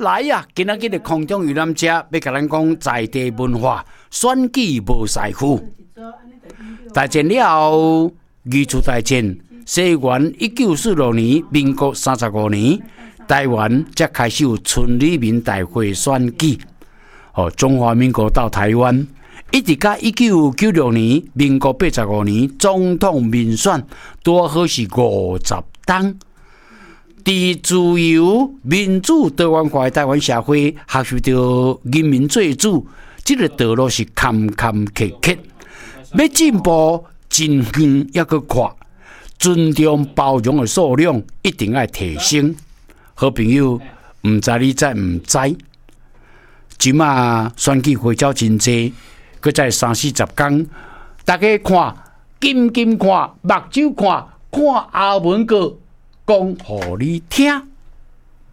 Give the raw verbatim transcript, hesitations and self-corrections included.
来呀！今仔日的空中游览车要甲咱讲在地文化，选举无师傅。大战了后，二次大战，西元一九四六年，民国三十五年，台湾才开始有村里民大会选举。哦，中华民国到台湾，一直到一九九六年，民国八十五年，总统民选多好是五十党。在自由民主多元化的台湾社会，学习到人民做主，这个道路是坎坎坷坷。要进步，真远还阁快。尊重包容的数量一定要提升。好朋友，唔知你知唔知？即马选举会招真济，佮在三四十天，大家看，金金看，目睭看，看阿文哥讲互你听。